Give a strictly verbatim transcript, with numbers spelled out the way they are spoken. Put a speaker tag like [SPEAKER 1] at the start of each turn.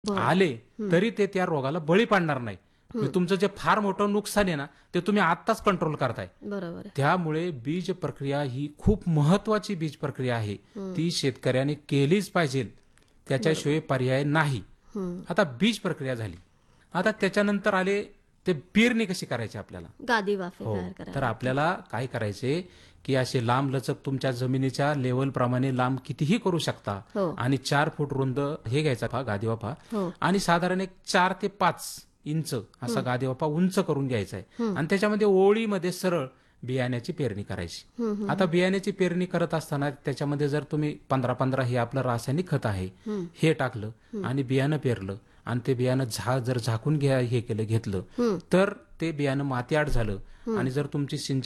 [SPEAKER 1] आले तरी ते त्या रोगाला बळी पाडणार नाही. म्हणजे तुमचं जे फार मोठं नुकसान आहे ना ते तुम्ही आत्ताच कंट्रोल करताय.
[SPEAKER 2] बरोबर आहे.
[SPEAKER 1] त्यामुळे बीज प्रक्रिया ही खूप महत्वाची बीज प्रक्रिया आहे. ती शेतकऱ्याने केलीच पाहिजे. त्याच्याशिवाय पर्याय नाही. आता बीज प्रक्रिया झाली. आता त्याच्यानंतर आले ते पेरणी कशी करायची आपल्याला.
[SPEAKER 2] गादी वाफे
[SPEAKER 1] हो
[SPEAKER 2] तयार करायला.
[SPEAKER 1] तर आपल्याला काय करायचे की असे लांब लचक तुमच्या जमिनीच्या लेवल प्रमाणे लांब कितीही करू शकता.
[SPEAKER 2] हो.
[SPEAKER 1] आणि चार फूट रुंद हे घ्यायचा पहा गादी वाफा
[SPEAKER 2] हो.
[SPEAKER 1] आणि साधारण एक चार ते पाच इंच असा गादी वाफा उंच करून घ्यायचा आहे. आणि त्याच्यामध्ये ओळीमध्ये सरळ बियाण्याची पेरणी करायची. आता बियाण्याची पेरणी करत असताना त्याच्यामध्ये जर तुम्ही पंधरा पंधरा हे आपलं रासायनिक खत आहे हे टाकलं आणि बियाणं पेरलं आणि ते बियाणं झा जर झाकून घ्या हे केलं घेतलं तर ते बियाणं मातीआड झालं आणि जर तुमची सिंचन